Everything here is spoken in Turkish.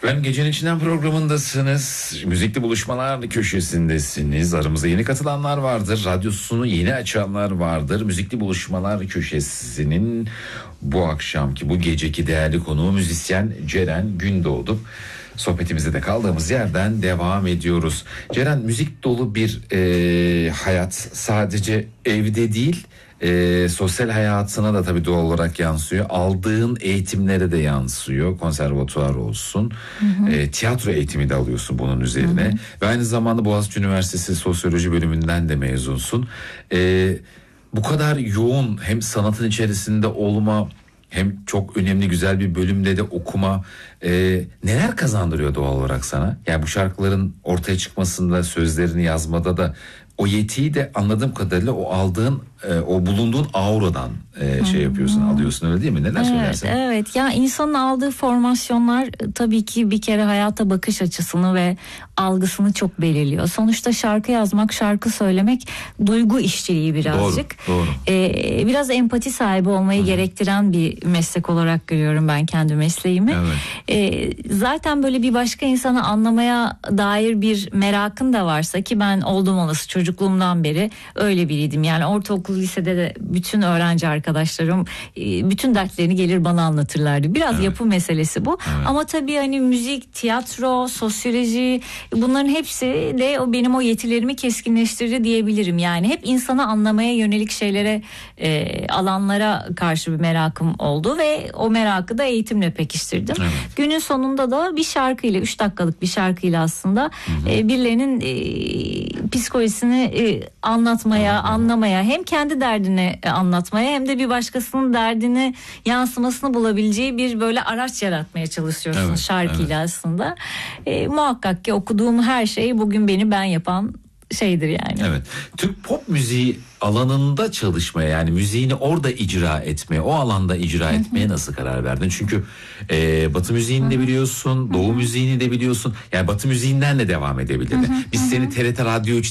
Efendim Gecenin İçinden programındasınız. Müzikli buluşmalar köşesindesiniz. Aramızda yeni katılanlar vardır. Radyosunu yeni açanlar vardır. Müzikli buluşmalar köşesinin bu akşamki, bu geceki değerli konuğu müzisyen Ceren Gündoğdu. Sohbetimize de kaldığımız yerden devam ediyoruz. Ceren, müzik dolu bir hayat sadece evde değil, sosyal hayatına da tabii doğal olarak yansıyor. Aldığın eğitimlere de yansıyor. Konservatuvar olsun. Tiyatro eğitimi de alıyorsun bunun üzerine. Ve aynı zamanda Boğaziçi Üniversitesi Sosyoloji bölümünden de mezunsun. Bu kadar yoğun hem sanatın içerisinde olma, hem çok önemli güzel bir bölümde de okuma neler kazandırıyor doğal olarak sana? Yani bu şarkıların ortaya çıkmasında, sözlerini yazmada da o yetiyi de anladığım kadarıyla o aldığın, o bulunduğun auradan şey yapıyorsun, alıyorsun, öyle değil mi? Neler söylersin? Evet, ya insanın aldığı formasyonlar tabii ki bir kere hayata bakış açısını ve algısını çok belirliyor. Sonuçta şarkı yazmak, şarkı söylemek duygu işçiliği birazcık. Doğru. Biraz empati sahibi olmayı gerektiren bir meslek olarak görüyorum ben kendi mesleğimi. Evet. Zaten böyle bir başka insanı anlamaya dair bir merakın da varsa, ki ben oldum olası çocukluğumdan beri öyle biriydim. Yani ortaokul, lisede de bütün öğrenci arkadaşlarım bütün dertlerini gelir bana anlatırlardı. Biraz yapı meselesi bu. Ama tabii hani müzik, tiyatro, sosyoloji, bunların hepsi de benim o yetilerimi keskinleştirdi diyebilirim. Yani hep insanı anlamaya yönelik şeylere, alanlara karşı bir merakım oldu ve o merakı da eğitimle pekiştirdim. Evet. Günün sonunda da bir şarkıyla, 3 dakikalık bir şarkıyla aslında birilerinin psikolojisini anlatmaya, anlamaya, hem kendi derdini anlatmaya hem de bir başkasının derdini yansımasını bulabileceği bir böyle araç yaratmaya çalışıyorsun şarkıyla aslında. Muhakkak ki okuduğum her şey bugün beni ben yapan şeydir yani. Evet. Türk pop müziği alanında çalışmaya, yani müziğini orada icra etmeye, o alanda icra etmeye nasıl karar verdin? Çünkü Batı müziğini de biliyorsun, Doğu müziğini de biliyorsun. Yani Batı müziğinden de devam edebilirdin. Biz seni TRT Radyo